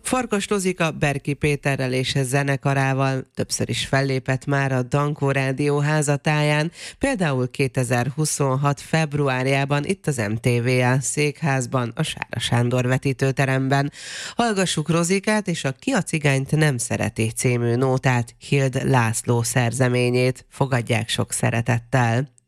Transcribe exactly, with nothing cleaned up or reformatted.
Farkas Rozika Berki Péterrel és zenekarával többször is fellépett már a Dankó Rádió házatáján, például kétezer-huszonhat februárjában itt az em té vé á székházban, a Sára Sándor vetítőteremben. Hallgassuk Rozikát és a Ki a cigányt nem szereti című nótát, Hild László szerzeményét. Fogadják sok szeretettel.